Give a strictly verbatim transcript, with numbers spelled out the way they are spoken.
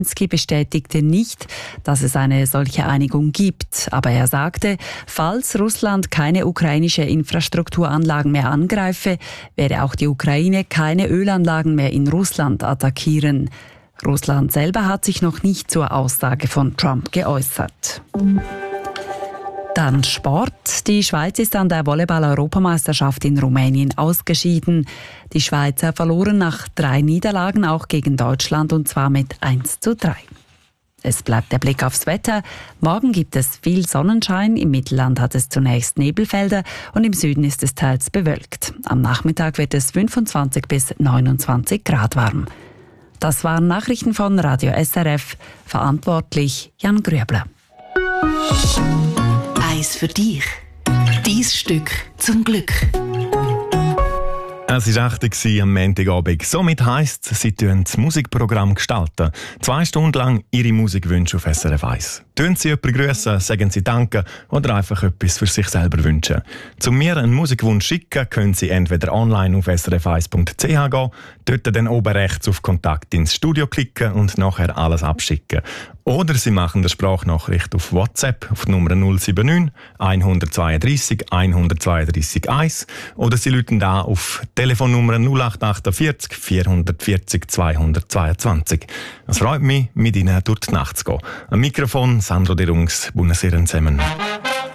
Zelensky bestätigte nicht, dass es eine solche Einigung gibt. Aber er sagte, falls Russland keine ukrainische Infrastrukturanlagen mehr angreife, werde auch die Ukraine keine Ölanlagen mehr in Russland attackieren. Russland selber hat sich noch nicht zur Aussage von Trump geäußert. Dann Sport. Die Schweiz ist an der Volleyball-Europameisterschaft in Rumänien ausgeschieden. Die Schweizer verloren nach drei Niederlagen auch gegen Deutschland, und zwar mit eins zu drei. Es bleibt der Blick aufs Wetter. Morgen gibt es viel Sonnenschein. Im Mittelland hat es zunächst Nebelfelder und im Süden ist es teils bewölkt. Am Nachmittag wird es fünfundzwanzig bis neunundzwanzig Grad warm. Das waren Nachrichten von Radio S R F. Verantwortlich Jan Grüebler. Eins für dich. Dein Stück zum Glück. Es war acht Uhr am Montagabend. Somit heisst es, sie gestalten das Musikprogramm gestalten. Zwei Stunden lang ihre Musikwünsche auf S R F eins. Tun Sie jemanden grüssen, sagen Sie Danke oder einfach etwas für sich selber wünschen. Zu mir einen Musikwunsch schicken können Sie entweder online auf s r f eins punkt c h gehen, dort dann oben rechts auf Kontakt ins Studio klicken und nachher alles abschicken. Oder Sie machen eine Sprachnachricht auf WhatsApp auf die Nummer null sieben neun, eins zwei drei, eins zwei drei eins oder Sie rufen da auf Telefonnummer null acht achtundvierzig, vierhundertvierzig, zweihundertzweiundzwanzig. Es freut mich, mit Ihnen durch die Nacht zu gehen. Am Mikrofon Sandro Derungs, Bundesherren zusammen.